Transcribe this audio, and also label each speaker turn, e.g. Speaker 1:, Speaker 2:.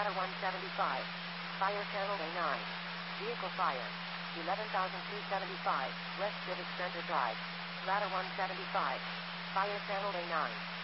Speaker 1: Ladder 175. Fire channel A9. Vehicle fire. 11,275, West Civic Center Drive. Ladder 175. Fire channel A9.